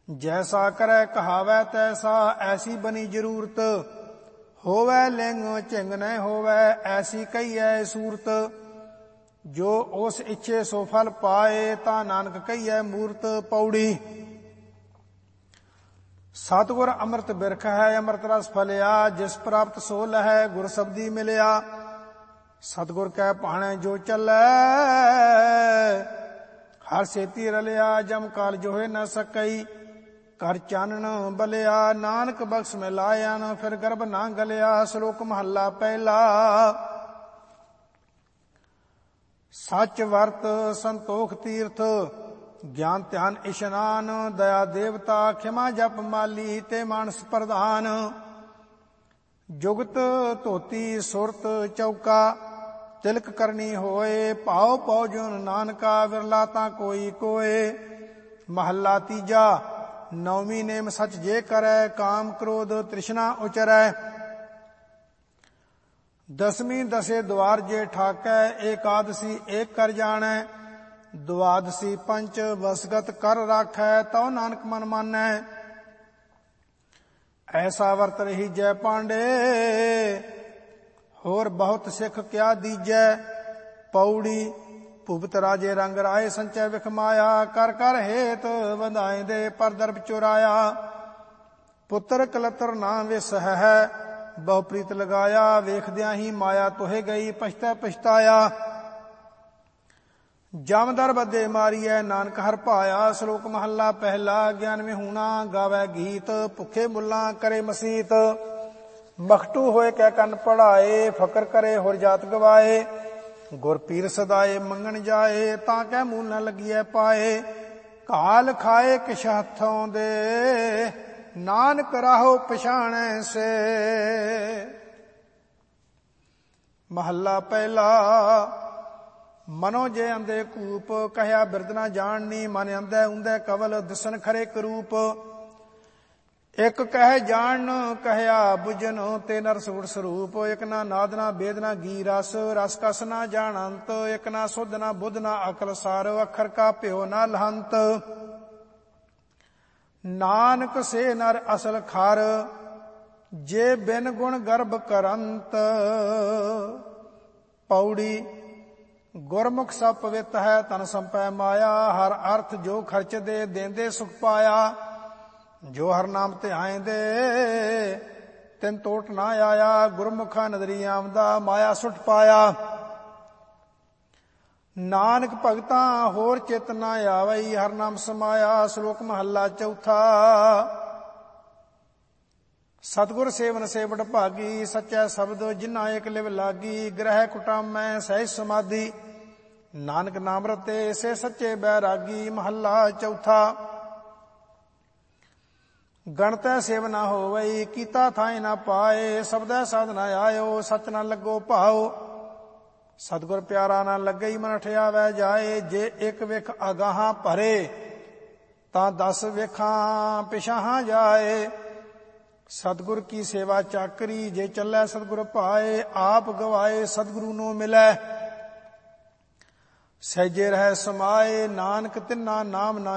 जैसा करे कहावै तैसा, ऐसी बनी जरूरत। होवै लिंग झिंग न होवै, ऐसी कही है सूरत। जो उस इच्छे सो फल पाए, ता नानक कही है मूरत। पौड़ी। सतगुर अमृत बिरख है, अमृत रस फलिया। जिस प्राप्त सो लहै, गुर शब्दी मिलिया। सतगुर कै भाणै जो चलै, हर सेती रलिया। जम काल जोहे न सकई, कर चानन बलिया। नानक बख्श में लाया न, फिर गर्भ ना गलिया। श्लोक महला पहला। सच वर्त संतोख तीर्थ, ज्ञान ध्यान इशनान। दया देवता खिमा जप माली, ते मानस प्रधान। जुगत धोती सुरत चौका, तिलक करनी होए। भाव पौजुन नानका, विरला ता कोई कोय। महला तीजा। नौवीं नेम सच जे करै, काम क्रोध तृष्णा उचरै। दसवीं दसे द्वार जे ठाकै, एकादशी एक कर जानै। द्वादशी पंच वसगत कर राखै, तौ नानक मन मानै। ऐसा वर्त रही जय पांडे, होर बहुत सिख क्या दीजै। पौड़ी। भुगत राजे रंग राय, संचय विख माया। कर कर हेत वधाए दे, पर दर्भ चुराया। पुत्र कलतर ना विस है, बहु प्रीत लगाया। वेखद्या ही माया तुहे गई, पछतै पछताया। जामदर बदे मारियै, नानक हर पाया। श्लोक महला पहला। ज्ञान विहूणा गावै गीत, भुखे मुल्ला करे मसीत। मखटू होए कै कन पढ़ाए, फकर करे होर जात गवाए। गुर पीर सदाए मंगण जाए, ताकै मूल न लगिए पाए। काल खाए किश हथों दे, नानक राहो पछाणै से। महला पहला। मनो जे अंधे कूप, कहया बिरद ना जाननी। मन अंधे उंधे कवल, दिसन खरे करूप। एक कह जान कहया बुझन, ते नर सुर स्वरूप। एक ना नाद ना वेद ना गी रस, रस कस ना जान अंत। एक ना सुध ना बुध ना अकल सार, अखर का प्यो ना लहंत। नानक से नर असल खार, जे बिन गुण गर्भ करंत। पौड़ी। गुरमुख सब पवित है, तन संपै माया। हर अर्थ जो खर्च दे, देंदे सुख पाया। जो हर नाम ते आएंदे, तिन टोट ना आया। गुरमुखा नदरी आमदा, माया सुट पाया। नानक भगता होर चित ना आवई, हर नाम समाया। श्लोक महला चौथा। सतगुर सेवन से बड़ भागी, सच्चा शब्द जिन्ना एक लिव लागी। ग्रह कुटामै सहज समाधि, नानक नाम रते से सच्चे बैरागी। महला चौथा। गणतै सेव ना होवई, कीता थाई ना पाए। शब्दै साध ना आयो, सच ना लगो भाओ। सतगुर प्यारा ना लगई, मन ठियावै जाए। जे एक विख अगाहां भरे, तां 10 विखां पिछाहां जाए। सतगुर की सेवा चाकरी, जे चलै सतगुर पाए। आप गवाए सतगुरु नो मिलै, सहजे रहै समाए। नानक तिन्ना नाम ना